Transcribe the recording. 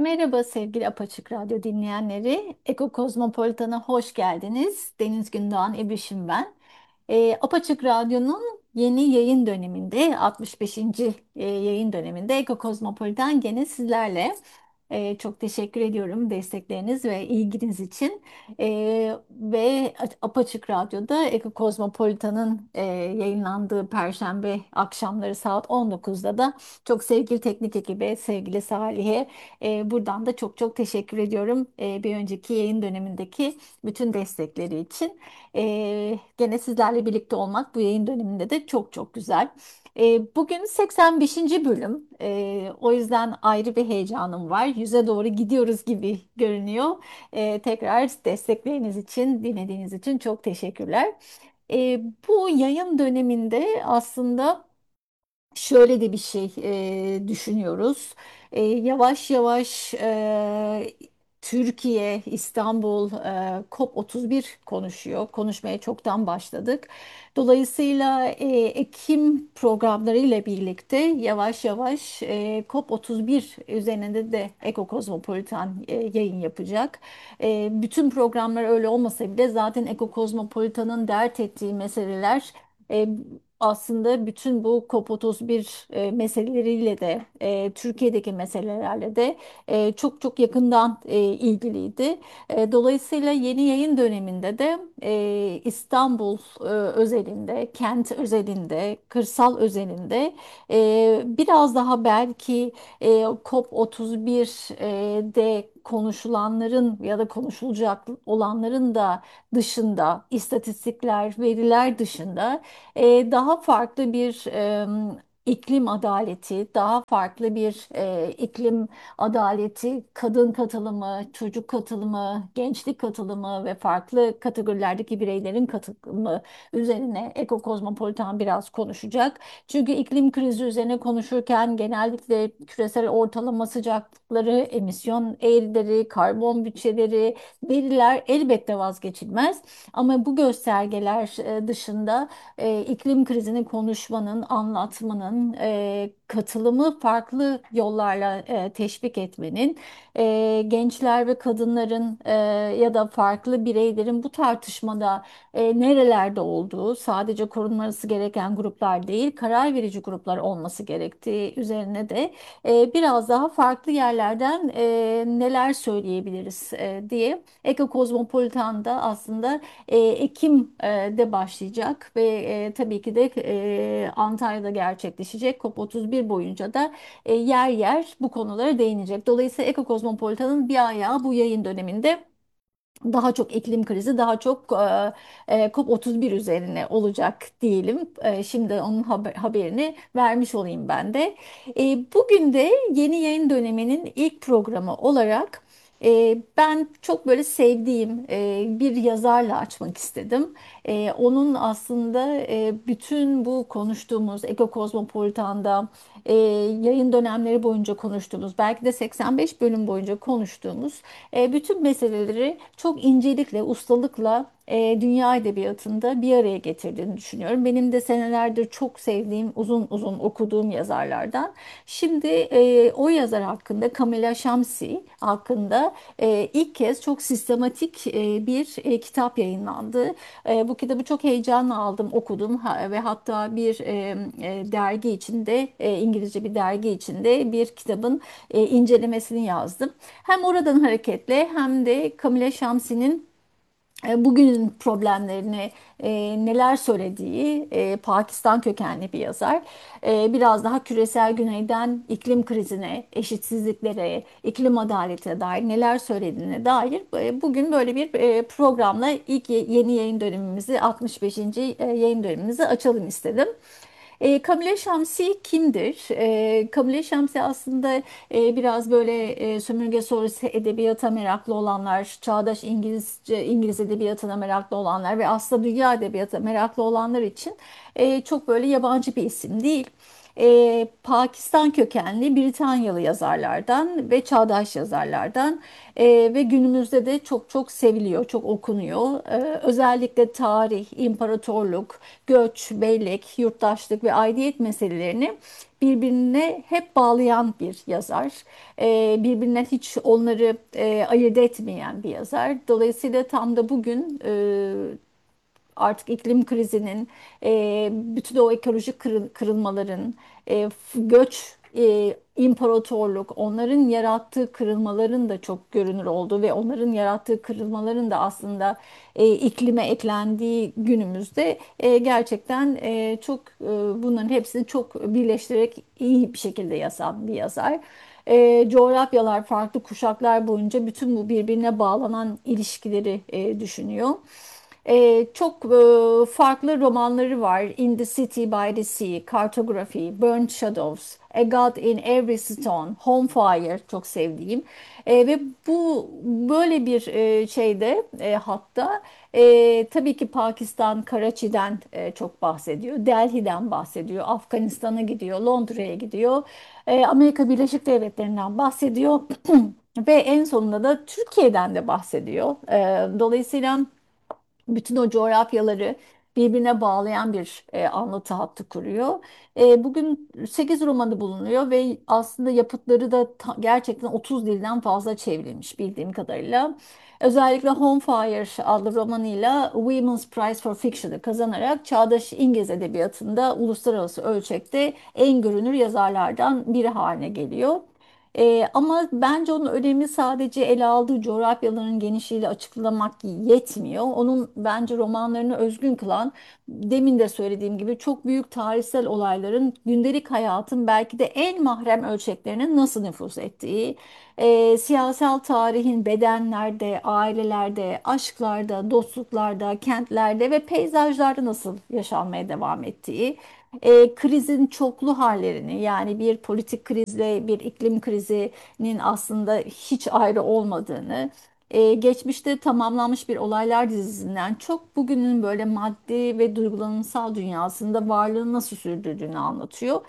Merhaba sevgili Apaçık Radyo dinleyenleri. Eko Kozmopolitan'a hoş geldiniz. Deniz Gündoğan Ebişim ben. Apaçık Radyo'nun yeni yayın döneminde, 65. yayın döneminde Eko Kozmopolitan gene sizlerle. Çok teşekkür ediyorum destekleriniz ve ilginiz için. Ve Apaçık Radyo'da Eko Kozmopolitan'ın yayınlandığı Perşembe akşamları saat 19'da da çok sevgili teknik ekibe, sevgili Salih'e buradan da çok çok teşekkür ediyorum bir önceki yayın dönemindeki bütün destekleri için. Gene sizlerle birlikte olmak bu yayın döneminde de çok çok güzel. Bugün 85. bölüm. O yüzden ayrı bir heyecanım var. Yüze doğru gidiyoruz gibi görünüyor. Tekrar destekleriniz için, dinlediğiniz için çok teşekkürler. Bu yayın döneminde aslında şöyle de bir şey düşünüyoruz. Yavaş yavaş Türkiye, İstanbul COP31 konuşuyor. Konuşmaya çoktan başladık. Dolayısıyla Ekim programlarıyla birlikte yavaş yavaş COP31 üzerinde de Eko Kozmopolitan yayın yapacak. Bütün programlar öyle olmasa bile zaten Eko Kozmopolitan'ın dert ettiği meseleler e, aslında bütün bu COP31 meseleleriyle de Türkiye'deki meselelerle de çok çok yakından ilgiliydi. Dolayısıyla yeni yayın döneminde de İstanbul özelinde, kent özelinde, kırsal özelinde biraz daha belki COP31'de konuşulanların ya da konuşulacak olanların da dışında, istatistikler, veriler dışında daha farklı bir iklim adaleti, daha farklı bir iklim adaleti, kadın katılımı, çocuk katılımı, gençlik katılımı ve farklı kategorilerdeki bireylerin katılımı üzerine Eko Kozmopolitan biraz konuşacak. Çünkü iklim krizi üzerine konuşurken genellikle küresel ortalama sıcaklıkları, emisyon eğrileri, karbon bütçeleri, veriler elbette vazgeçilmez. Ama bu göstergeler dışında iklim krizini konuşmanın, anlatmanın, katılımı farklı yollarla teşvik etmenin, gençler ve kadınların ya da farklı bireylerin bu tartışmada nerelerde olduğu, sadece korunması gereken gruplar değil, karar verici gruplar olması gerektiği üzerine de biraz daha farklı yerlerden neler söyleyebiliriz diye Eko Kozmopolitan'da aslında Ekim'de başlayacak ve tabii ki de Antalya'da gerçekleşecek COP31 boyunca da yer yer bu konulara değinecek. Dolayısıyla Eko Kozmopolitan'ın bir ayağı bu yayın döneminde daha çok iklim krizi, daha çok COP31 üzerine olacak diyelim. Şimdi onun haberini vermiş olayım ben de. Bugün de yeni yayın döneminin ilk programı olarak ben çok böyle sevdiğim bir yazarla açmak istedim. Onun aslında bütün bu konuştuğumuz Eko Kozmopolitan'da yayın dönemleri boyunca konuştuğumuz, belki de 85 bölüm boyunca konuştuğumuz bütün meseleleri çok incelikle, ustalıkla dünya edebiyatında bir araya getirdiğini düşünüyorum. Benim de senelerdir çok sevdiğim, uzun uzun okuduğum yazarlardan. Şimdi o yazar hakkında, Camilla Shamsi hakkında ilk kez çok sistematik bir kitap yayınlandı. Bu kitabı çok heyecanla aldım, okudum ve hatta bir dergi içinde, İngilizce bir dergi içinde bir kitabın incelemesini yazdım. Hem oradan hareketle hem de Camille Shamsi'nin bugünün problemlerini neler söylediği Pakistan kökenli bir yazar. Biraz daha küresel güneyden iklim krizine, eşitsizliklere, iklim adaletine dair neler söylediğine dair bugün böyle bir programla ilk yeni yayın dönemimizi 65. Yayın dönemimizi açalım istedim. Camille Shamsi kimdir? Camille Shamsi aslında biraz böyle sömürge sonrası edebiyata meraklı olanlar, çağdaş İngiliz edebiyatına meraklı olanlar ve aslında dünya edebiyatına meraklı olanlar için çok böyle yabancı bir isim değil. Pakistan kökenli Britanyalı yazarlardan ve çağdaş yazarlardan. Ve günümüzde de çok çok seviliyor, çok okunuyor. Özellikle tarih, imparatorluk, göç, bellek, yurttaşlık ve aidiyet meselelerini birbirine hep bağlayan bir yazar. Birbirinden hiç onları ayırt etmeyen bir yazar. Dolayısıyla tam da bugün artık iklim krizinin, bütün o ekolojik kırılmaların, göç, imparatorluk, onların yarattığı kırılmaların da çok görünür olduğu ve onların yarattığı kırılmaların da aslında iklime eklendiği günümüzde gerçekten çok bunların hepsini çok birleştirerek iyi bir şekilde yazan bir yazar. Coğrafyalar, farklı kuşaklar boyunca bütün bu birbirine bağlanan ilişkileri düşünüyor. Çok farklı romanları var. In the City by the Sea, Cartography, Burnt Shadows, A God in Every Stone, Home Fire çok sevdiğim. Ve bu böyle bir şeyde hatta tabii ki Pakistan, Karachi'den çok bahsediyor. Delhi'den bahsediyor. Afganistan'a gidiyor, Londra'ya gidiyor. Amerika Birleşik Devletleri'nden bahsediyor. Ve en sonunda da Türkiye'den de bahsediyor. Dolayısıyla bütün o coğrafyaları birbirine bağlayan bir anlatı hattı kuruyor. Bugün 8 romanı bulunuyor ve aslında yapıtları da gerçekten 30 dilden fazla çevrilmiş bildiğim kadarıyla. Özellikle Home Fire adlı romanıyla Women's Prize for Fiction'ı kazanarak çağdaş İngiliz edebiyatında uluslararası ölçekte en görünür yazarlardan biri haline geliyor. Ama bence onun önemi sadece ele aldığı coğrafyaların genişliğiyle açıklamak yetmiyor. Onun bence romanlarını özgün kılan, demin de söylediğim gibi çok büyük tarihsel olayların gündelik hayatın belki de en mahrem ölçeklerine nasıl nüfuz ettiği, siyasal tarihin bedenlerde, ailelerde, aşklarda, dostluklarda, kentlerde ve peyzajlarda nasıl yaşanmaya devam ettiği, krizin çoklu hallerini, yani bir politik krizle bir iklim krizinin aslında hiç ayrı olmadığını, geçmişte tamamlanmış bir olaylar dizisinden çok bugünün böyle maddi ve duygulanımsal dünyasında varlığını nasıl sürdürdüğünü anlatıyor.